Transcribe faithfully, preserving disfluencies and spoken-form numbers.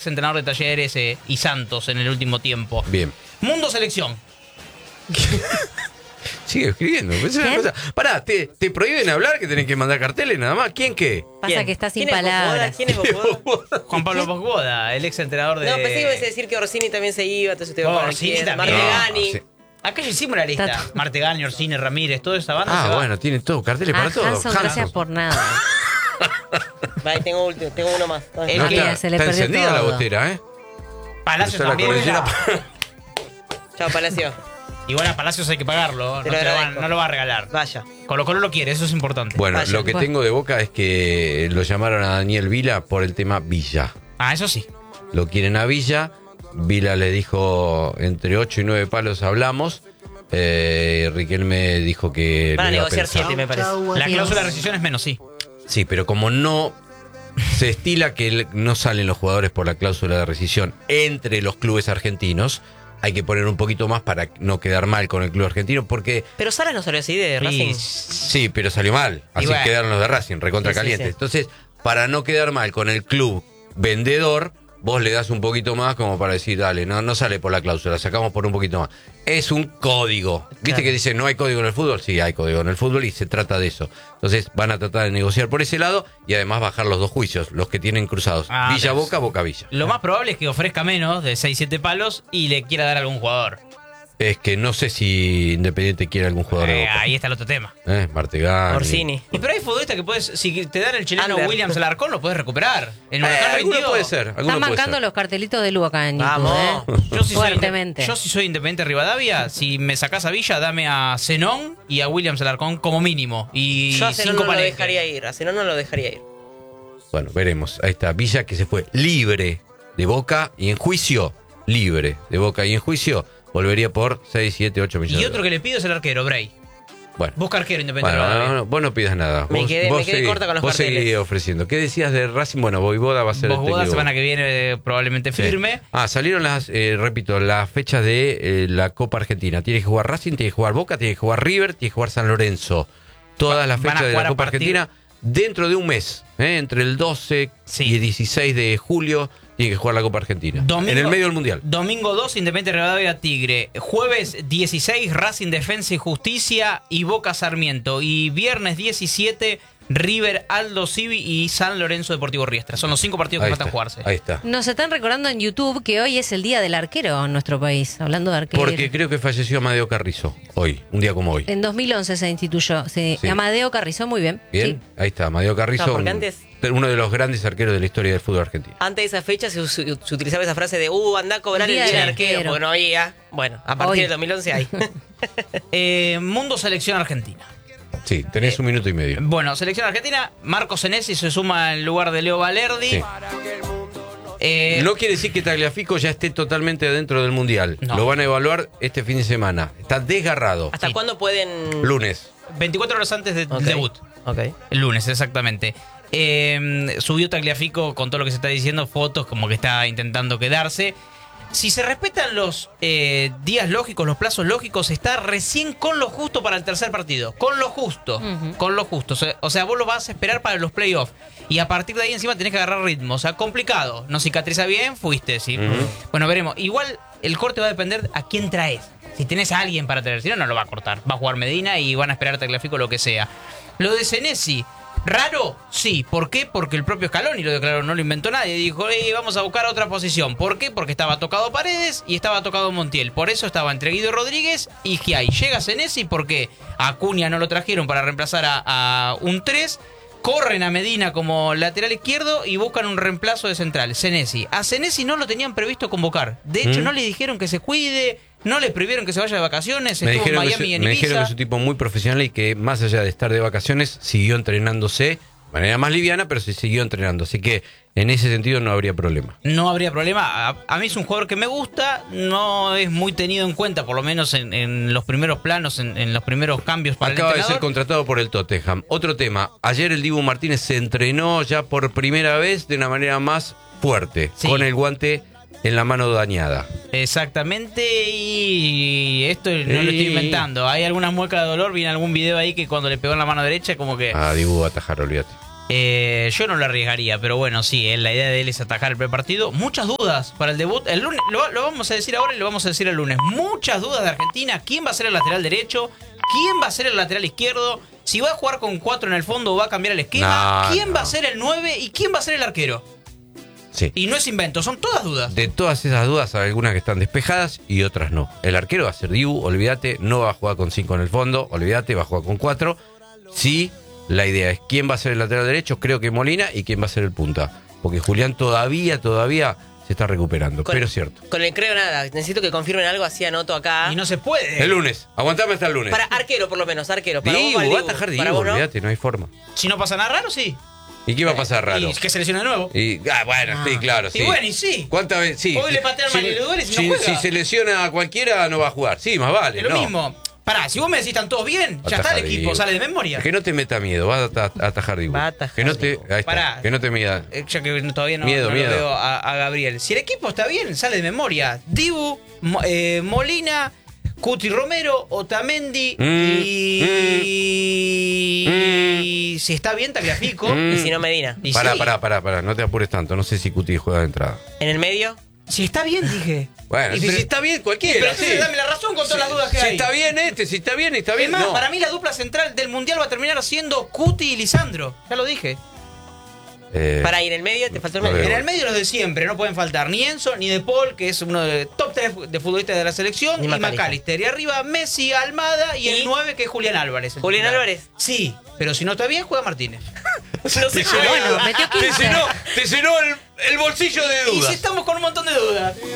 ex entrenador de Talleres eh, y Santos en el último tiempo. Bien. Mundo Selección. Sigue escribiendo. Es una cosa. Pará, ¿te, ¿te prohíben hablar que tenés que mandar carteles nada más? ¿Quién qué? Pasa ¿Quién? que está sin ¿Quién es palabras. Bocoda? ¿Quién es Bocoda? Juan Pablo Bosboda, el ex entrenador de... No, pensé que ibas a decir que Orsini también se iba, entonces te iba a poner Orsini quién. también. Martegani. No, sí. Acá ya hicimos la lista. Está- Martegani, Orsini, Ramírez, toda esa banda se Ah, va. bueno, tienen todo, carteles Ah, para todo. Hanson, gracias por nada. Vale, tengo, último, tengo uno más. El No, que- está, se le está perdió encendida la todo. botera, ¿eh? Palacios Está la también. cordillera- Chao, Palacio. Igual a Palacios hay que pagarlo, Te no, lo te lo va, agradezco. no lo va a regalar. Vaya. Colo Colo lo quiere, eso es importante. Bueno, Vaya. lo que Bueno. tengo de Boca es que lo llamaron a Daniel Vila por el tema Villa. Ah, eso sí. Lo quieren a Villa. Vila le dijo entre ocho y nueve palos hablamos. Eh, Riquelme dijo que Van a lo iba negociar pensar. siete, me parece. La cláusula de rescisión es menos, sí. Sí, pero como no se estila que el- no salen los jugadores por la cláusula de rescisión entre los clubes argentinos, hay que poner un poquito más para no quedar mal con el club argentino, porque Pero Salas no salió así de Racing. sí, pero salió mal. Así bueno. quedaron los de Racing, recontra Sí, sí, calientes. sí. Entonces, para no quedar mal con el club vendedor, vos le das un poquito más como para decir, dale, no, no sale por la cláusula, sacamos por un poquito más. Es un código. ¿Viste Claro. que dicen no hay código en el fútbol? Sí, hay código en el fútbol y se trata de eso. Entonces van a tratar de negociar por ese lado y además bajar los dos juicios, los que tienen cruzados. Ah, Villa pero- Boca, Boca Villa. Lo más probable es que ofrezca menos de seis siete palos y le quiera dar a algún jugador. Es que no sé si Independiente quiere algún jugador de Eh, Boca. ahí está el otro tema. Eh, Martegani. Orsini. Y pero hay futbolistas que puedes, si te dan el chileno Ander. Williams Alarcón, lo puedes recuperar. En Eh, Huracán alguno veintidós. puede ser. Alguno Están puede marcando ser. los cartelitos de Lu acá en YouTube, Vamos. ¿eh? Yo si, soy, Fuertemente. yo si soy Independiente Rivadavia, si me sacás a Villa, dame a Zenón y a Williams Alarcón como mínimo. Y Yo a Zenón cinco no lo Palenque. dejaría ir. A Zenón no lo dejaría ir. Bueno, veremos. Ahí está. Villa que se fue libre de Boca y en juicio. Libre de Boca y en juicio. Volvería por seis, siete, ocho millones. Y otro que le pido es el arquero, Bray. Bueno. Busca arquero Independiente Bueno, Rivadavia. no, no, vos no pidas nada. Me Vos- quedé- vos me quedé seguí- corta con los vos carteles. seguí ofreciendo. ¿Qué decías de Racing? Bueno, Voivoda va a ser el Bosboda técnico. semana que viene eh, probablemente Sí. firme. Ah, salieron las, eh, repito, las fechas de eh, la Copa Argentina. Tiene que jugar Racing, tiene que jugar Boca, tiene que jugar River, tiene que jugar San Lorenzo. Todas las Van a fechas de la jugar a Copa partir- Argentina dentro de un mes. ¿eh? Entre el doce Sí. y el dieciséis de julio tiene que jugar la Copa Argentina. Domingo- en el medio del Mundial. Domingo dos, Independiente Rivadavia Tigre. Jueves dieciséis, Racing Defensa y Justicia y Boca Sarmiento. Y viernes diecisiete, River Aldo Civi y San Lorenzo Deportivo Riestra. Son los cinco partidos que Ahí faltan está, jugarse. ahí está. Nos están recordando en YouTube que hoy es el día del arquero en nuestro país, hablando de arquero. Porque creo que falleció Amadeo Carrizo hoy, un día como hoy. En dos mil once se instituyó. Sí. Sí. Amadeo Carrizo, muy bien. Bien, ahí está, Amadeo Carrizo, No, porque un- antes- uno de los grandes arqueros de la historia del fútbol argentino. Antes de esa fecha se, se- se utilizaba esa frase de, uh, anda a cobrar El el día día del del arquero. arquero. Porque no había. Bueno, a partir Hoy. del dos mil once hay. Eh, Mundo Selección Argentina. Sí, tenés un minuto y medio. Bueno, Selección Argentina, Marco Senesi se suma en lugar de Leo Valerdi. Sí. Eh, No quiere decir que Tagliafico ya esté totalmente adentro del Mundial. No. Lo van a evaluar este fin de semana. Está desgarrado. ¿Hasta Sí. cuándo pueden...? Lunes. veinticuatro horas antes del Ok. debut. Ok. El lunes, exactamente. Eh, subió Tagliafico con todo lo que se está diciendo, fotos como que está intentando quedarse. Si se respetan los eh, días lógicos, los plazos lógicos, está recién con lo justo para el tercer partido. Con lo justo. Ujú. Con lo justo. O sea, o sea, vos lo vas a esperar para los playoffs. Y a partir de ahí encima tenés que agarrar ritmo. O sea, complicado. No cicatriza bien, fuiste. ¿Sí? Ujú. Bueno, veremos. Igual el corte va a depender a quién traes. Si tenés a alguien para traer, si no, no lo va a cortar. Va a jugar Medina y van a esperar a Tagliafico lo que sea. Lo de Senesi, ¿raro? Sí. ¿Por qué? Porque el propio Scaloni lo declaró, no lo inventó nadie. Dijo, eh, vamos a buscar otra posición. ¿Por qué? Porque estaba tocado Paredes y estaba tocado Montiel. Por eso estaba entre Guido Rodríguez y Giai. Llega Senesi porque a Acuña no lo trajeron para reemplazar a, a un tres. Corren a Medina como lateral izquierdo y buscan un reemplazo de central, Senesi. A Senesi no lo tenían previsto convocar. De hecho, ¿Mm? no le dijeron que se cuide, no le prohibieron que se vaya de vacaciones. Me Estuvo en dijeron, que, Miami es- y en me dijeron que Ibiza. es un tipo muy profesional y que más allá de estar de vacaciones, siguió entrenándose de manera más liviana, pero se siguió entrenando. Así que en ese sentido no habría problema. No habría problema. A, a mí es un jugador que me gusta, no es muy tenido en cuenta, por lo menos en, en los primeros planos, en, en los primeros cambios para Acaba el de ser entrenador. contratado por el Tottenham. Otro tema. Ayer el Dibu Martínez se entrenó ya por primera vez de una manera más fuerte, Sí. con el guante en la mano dañada. Exactamente, y esto no lo estoy Y- inventando. Hay algunas muecas de dolor, vi en algún video ahí que cuando le pegó en la mano derecha, como que... Ah, Dibu va a atajar, olvídate. Eh, yo no lo arriesgaría, pero bueno, sí, eh, la idea de él es atacar el primer partido. Muchas dudas para el debut. El lunes, lo, lo vamos a decir ahora y lo vamos a decir el lunes. Muchas dudas de Argentina. ¿Quién va a ser el lateral derecho? ¿Quién va a ser el lateral izquierdo? Si va a jugar con cuatro en el fondo o va a cambiar el esquema. No, ¿Quién no. va a ser el nueve y quién va a ser el arquero? Sí. Y no es invento, son todas dudas. De todas esas dudas, hay algunas que están despejadas y otras no. El arquero va a ser Dibu, olvídate, no va a jugar con cinco en el fondo, olvídate, va a jugar con cuatro. Sí, la idea es quién va a ser el lateral derecho, creo que Molina, y quién va a ser el punta. Porque Julián todavía, todavía se está recuperando, Con- pero es cierto. Con el creo nada. Necesito que confirmen algo, así anoto acá. Y no se puede. El lunes, aguantame hasta el lunes. Para arquero, por lo menos, arquero. Para Dibu, vos, va a Dibu. atajar Para Dibu, vos, ¿no? olvídate, no hay forma. Si no pasa nada raro, sí. ¿Y qué va a pasar raro? Y que se lesione de nuevo. Y, ah, bueno, sí, claro, sí. Y bueno, y sí. ¿Cuántas veces? Sí. Hoy le patea al Mario Ludueles y no si, juega. si se lesiona a cualquiera, no va a jugar. Sí, más vale. Es lo no. mismo. Pará, si vos me decís están todos bien, ya está el Atajar equipo, Dibu. sale de memoria. Que no te meta miedo, va a ata- a atajar Dibu. Va a atajar que no te, Dibu. ahí está, Pará. que no te mida. Eh, Ya que todavía no, Miedo, no miedo. lo veo a, a Gabriel. Si el equipo está bien, sale de memoria. Dibu, Mo- eh, Molina, Cuti Romero, Otamendi Mm, y... mm, y si está bien, Tagliafico. Mm. Y si no, Medina. Y Pará, sí. pará, pará, pará, no te apures tanto. No sé si Cuti juega de entrada. En el medio. Si está bien, dije. Bueno, Y si pero- está bien cualquiera. Pero entonces sí. dame la razón con todas las dudas que si hay. está bien este, si está bien, está Es bien. más, no. para mí la dupla central del Mundial va a terminar siendo Cuti y Lisandro. Ya lo dije. Eh, Para ir en el medio, te faltó el no medio. veo. En el medio los de siempre, no pueden faltar ni Enzo ni De Paul, que es uno de top tres de futbolistas de la selección, Ni y McAllister. McAllister. Y arriba Messi, Almada y, ¿Y? el nueve que es Julián Álvarez. el ¿Julián titular. Álvarez? Sí, pero si no está bien, juega Martínez. No se te juega. bueno, metió te quince. llenó, te llenó el, el bolsillo de Y dudas. si estamos con un montón de dudas.